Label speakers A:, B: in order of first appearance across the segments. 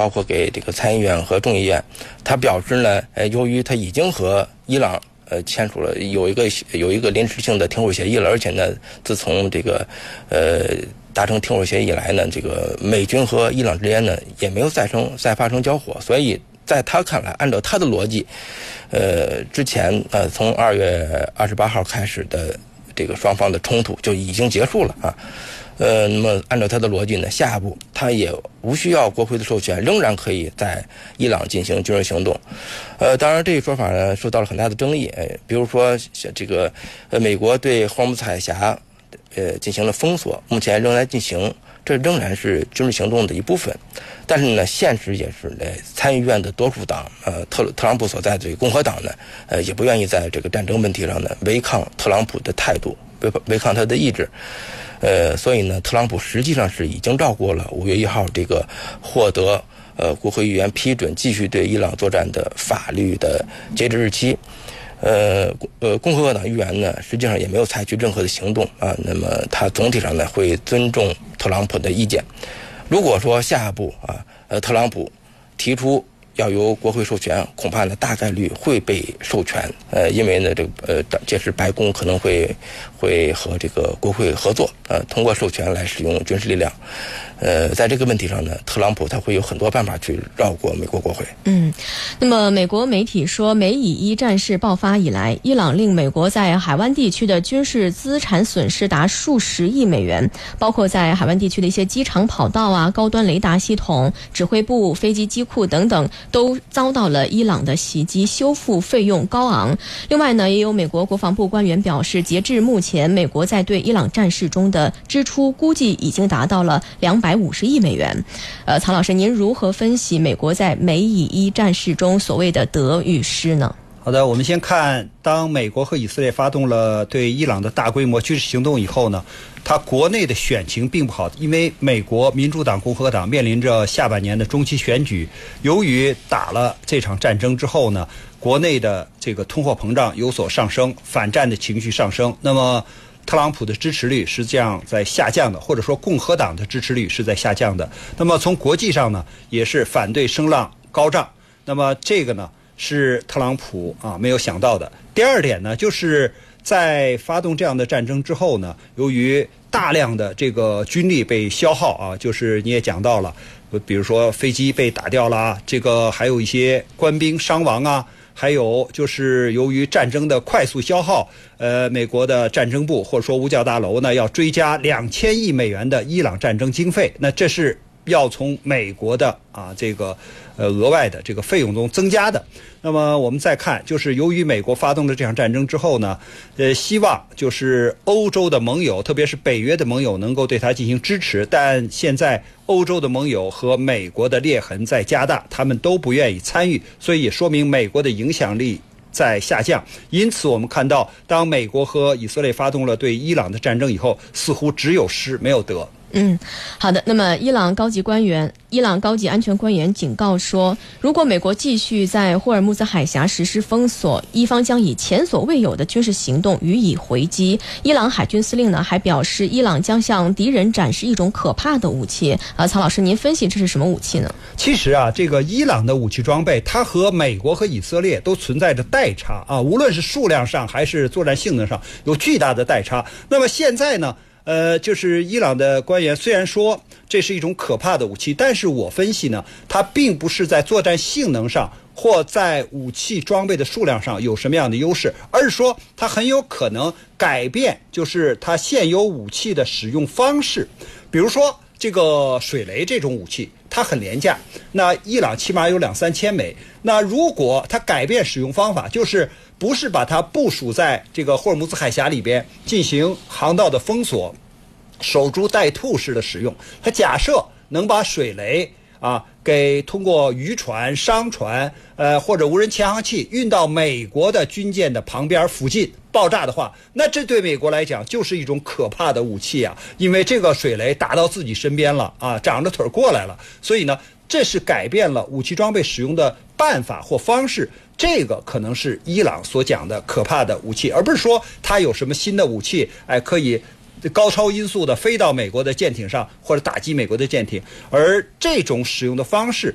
A: 包括给这个参议院和众议院，他表示呢，由于他已经和伊朗签署了有一个临时性的停火协议了，而且呢，自从这个达成停火协议以来呢，这个美军和伊朗之间呢也没有再发生交火，所以在他看来，按照他的逻辑，之前从2月28号开始的这个双方的冲突就已经结束了啊。那么按照他的逻辑呢，下一步他也无需要国会的授权，仍然可以在伊朗进行军事行动。当然这一说法呢受到了很大的争议。比如说这个美国对霍尔木兹海峡进行了封锁，目前仍然进行，这仍然是军事行动的一部分。但是呢，现实也是参议院的多数党特朗普所在的共和党呢也不愿意在这个战争问题上呢违抗特朗普的态度，违抗他的意志。所以呢，特朗普实际上是已经绕过了5月1号这个获得国会议员批准继续对伊朗作战的法律的截止日期。共和党议员呢，实际上也没有采取任何的行动啊。那么他总体上呢会尊重特朗普的意见。如果说下一步特朗普提出要由国会授权，恐怕呢大概率会被授权。因为呢届时白宫可能会和这个国会合作，通过授权来使用军事力量。在这个问题上呢，特朗普他会有很多办法去绕过美国国会。
B: 那么美国媒体说，美以伊战事爆发以来，伊朗令美国在海湾地区的军事资产损失达数十亿美元，包括在海湾地区的一些机场跑道啊、高端雷达系统、指挥部、飞机机库等等，都遭到了伊朗的袭击，修复费用高昂。另外呢，也有美国国防部官员表示，截至目前，美国在对伊朗战事中的支出估计已经达到了250亿美元。曹老师，您如何分析美国在美以伊战事中所谓的得与失呢？
C: 好的，我们先看，当美国和以色列发动了对伊朗的大规模军事行动以后呢，它国内的选情并不好，因为美国民主党、共和党面临着下半年的中期选举，由于打了这场战争之后呢，国内的这个通货膨胀有所上升，反战的情绪上升，那么特朗普的支持率实际上在下降的，或者说共和党的支持率是在下降的。那么从国际上呢，也是反对声浪高涨。那么这个呢是特朗普没有想到的。第二点呢，就是在发动这样的战争之后呢，由于大量的这个军力被消耗就是你也讲到了，比如说飞机被打掉了，这个还有一些官兵伤亡还有就是由于战争的快速消耗，美国的战争部或者说五角大楼呢要追加2000亿美元的伊朗战争经费，那这是要从美国的这个额外的这个费用中增加的。那么我们再看，就是由于美国发动了这场战争之后呢，希望就是欧洲的盟友，特别是北约的盟友能够对它进行支持，但现在欧洲的盟友和美国的裂痕在加大，他们都不愿意参与，所以也说明美国的影响力在下降。因此我们看到，当美国和以色列发动了对伊朗的战争以后，似乎只有失没有得。
B: 好的。那么伊朗高级安全官员警告说，如果美国继续在霍尔木兹海峡实施封锁，伊方将以前所未有的军事行动予以回击。伊朗海军司令呢还表示，伊朗将向敌人展示一种可怕的武器。曹老师，您分析这是什么武器呢？
C: 其实这个伊朗的武器装备，它和美国和以色列都存在着代差无论是数量上还是作战性能上有巨大的代差。那么现在呢，就是伊朗的官员虽然说这是一种可怕的武器，但是我分析呢，它并不是在作战性能上或在武器装备的数量上有什么样的优势，而是说它很有可能改变就是它现有武器的使用方式。比如说这个水雷这种武器它很廉价，那伊朗起码有2-3千枚，那如果它改变使用方法，就是不是把它部署在这个霍尔木兹海峡里边进行航道的封锁，守株待兔式的使用，它假设能把水雷给通过渔船、商船或者无人潜航器运到美国的军舰的旁边附近爆炸的话，那这对美国来讲就是一种可怕的武器因为这个水雷打到自己身边了长着腿过来了，所以呢这是改变了武器装备使用的办法或方式。这个可能是伊朗所讲的可怕的武器，而不是说它有什么新的武器可以高超音速的飞到美国的舰艇上或者打击美国的舰艇，而这种使用的方式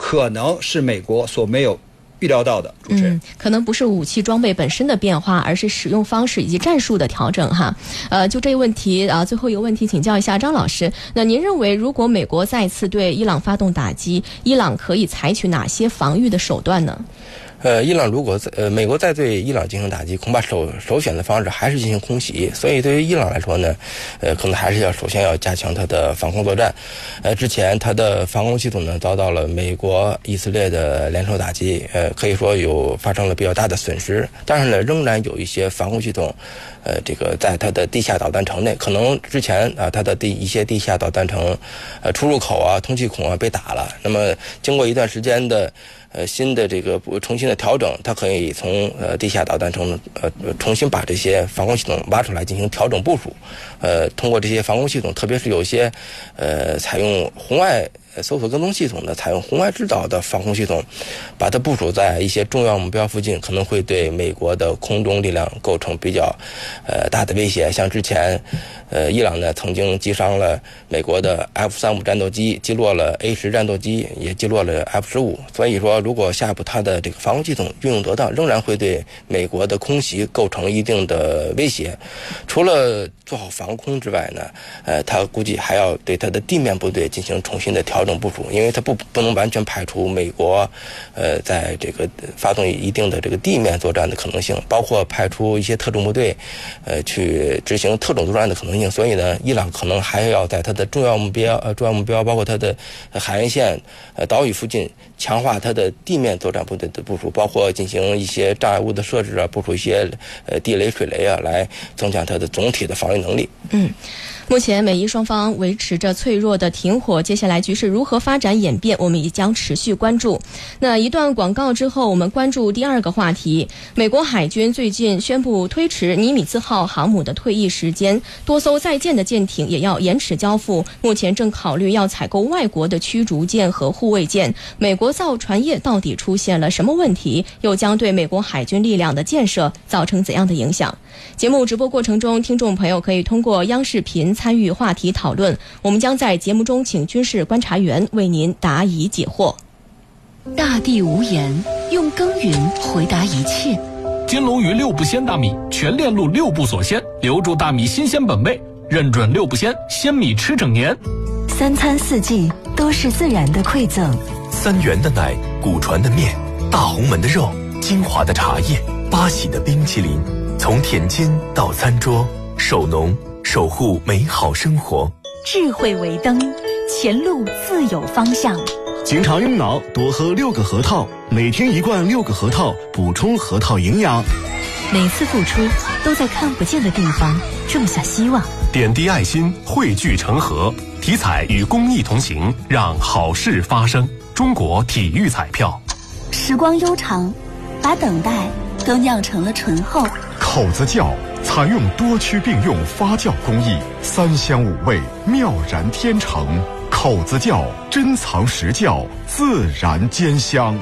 C: 可能是美国所没有预料到的。主持人，
B: 可能不是武器装备本身的变化，而是使用方式以及战术的调整哈。就这个问题最后一个问题请教一下张老师，那您认为如果美国再次对伊朗发动打击，伊朗可以采取哪些防御的手段呢？
A: 伊朗如果美国再对伊朗进行打击，恐怕首选的方式还是进行空袭。所以对于伊朗来说呢，可能还是首先要加强它的防空作战。之前它的防空系统呢遭到了美国、以色列的联手打击，可以说发生了比较大的损失。但是呢，仍然有一些防空系统，这个在它的地下导弹城内，可能之前它的一些地下导弹城，出入口通气孔被打了。那么经过一段时间的新的这个重新的调整，它可以从地下导弹城重新把这些防空系统挖出来进行调整部署。通过这些防空系统，特别是有些采用红外搜索跟踪系统的，采用红外制导的防空系统，把它部署在一些重要目标附近，可能会对美国的空中力量构成比较大的威胁。像之前伊朗呢曾经击伤了美国的 F-35战斗机，击落了 A-10战斗机，也击落了 F-15。所以说，如果下一步它的这个防空系统运用得当，仍然会对美国的空袭构成一定的威胁。除了做好防空之外呢，它估计还要对它的地面部队进行重新的调整部署，因为它不能完全排除美国在这个发动一定的这个地面作战的可能性，包括派出一些特种部队去执行特种作战的可能性。所以呢，伊朗可能还要在它的重要目标包括它的海岸线、岛屿附近强化它的地面作战部队的部署，包括进行一些障碍物的设置部署一些地雷、水雷来增强它的总体的防御能力。
B: 目前美伊双方维持着脆弱的停火，接下来局势如何发展演变，我们也将持续关注。那一段广告之后，我们关注第二个话题。美国海军最近宣布推迟尼米兹号航母的退役时间，多艘在建的舰艇也要延迟交付，目前正考虑要采购外国的驱逐舰和护卫舰。美国造船业到底出现了什么问题，又将对美国海军力量的建设造成怎样的影响？节目直播过程中，听众朋友可以通过央视频参与话题讨论，我们将在节目中请军事观察员为您答疑解惑。
D: 大地无言，用耕耘回答一切。
E: 金龙鱼六不鲜大米，全链路六不锁鲜，留住大米新鲜本味，认准六不鲜，鲜米吃整年。
D: 三餐四季都是自然的馈赠，
F: 三元的奶，古传的面，大红门的肉，金华的茶叶，八喜的冰淇淋，从田间到餐桌，守农守护美好生活。
D: 智慧为灯，前路自有方向。
G: 经常用脑，多喝6个核桃，每天1罐6个核桃，补充核桃营养。
D: 每次付出都在看不见的地方种下希望，
H: 点滴爱心，汇聚成河，体彩与公益同行，让好事发生。中国体育彩票。
D: 时光悠长，把等待都酿成了醇厚。
I: 口子窖采用多区并用发酵工艺，3香5味，妙然天成。口子窖珍藏实窖，自然兼香。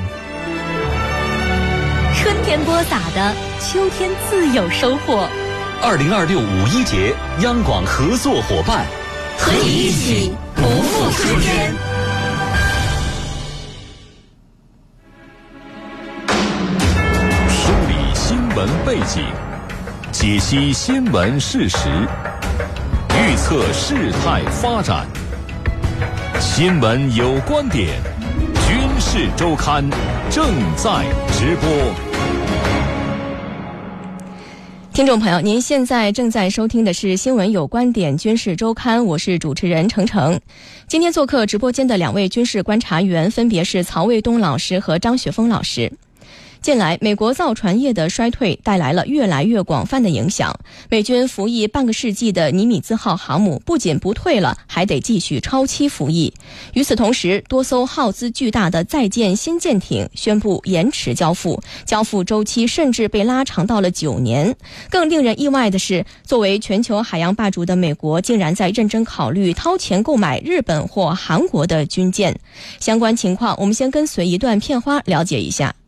D: 春天播撒的，秋天自有收获。
J: 2026五一节，央广合作伙伴，
D: 和你一起不负春天。
H: 梳理新闻背景，解析新闻事实，预测事态发展。新闻有观点，军事周刊正在直播。
B: 听众朋友，您现在正在收听的是新闻有观点军事周刊，我是主持人程程。今天做客直播间的2位军事观察员分别是曹卫东老师和张雪峰老师。近来，美国造船业的衰退带来了越来越广泛的影响。美军服役半个世纪的尼米兹号航母不仅不退了，还得继续超期服役。与此同时，多艘耗资巨大的在建新舰艇宣布延迟交付，交付周期甚至被拉长到了9年。更令人意外的是，作为全球海洋霸主的美国，竟然在认真考虑掏钱购买日本或韩国的军舰。相关情况，我们先跟随一段片花了解一下。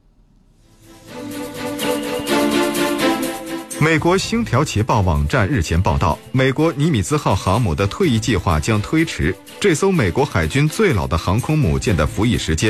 I: 美国星条旗报网站日前报道，美国尼米兹号航母的退役计划将推迟，这艘美国海军最老的航空母舰的服役时间